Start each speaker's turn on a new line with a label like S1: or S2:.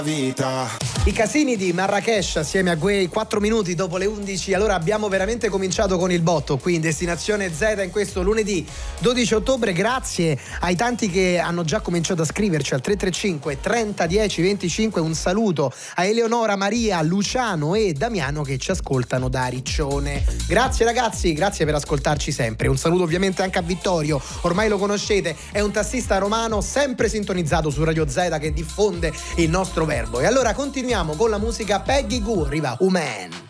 S1: vita.
S2: I casini di Marrakesh assieme a quei 4 minuti dopo le 11. Allora abbiamo veramente cominciato con il botto qui in Destinazione Z in questo lunedì 12 ottobre. Grazie ai tanti che hanno già cominciato a scriverci al 335 30 10 25. Un saluto a Eleonora, Maria, Luciano e Damiano che ci ascoltano da Riccione. Grazie ragazzi, grazie per ascoltarci sempre. Un saluto ovviamente anche a Vittorio, ormai lo conoscete, è un tassista romano sempre sintonizzato su Radio Z che diffonde il nostro verbo. E allora continuiamo con la musica. Peggy Gou, arriva Human.